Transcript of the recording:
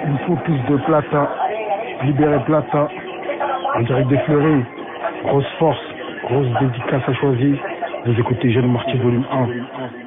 Il faut plus de Plata. Libérer Plata. En direct des Fleuris. Grosse force. Grosse dédicace à choisir. Vous écoutez Jeune Marty volume 1.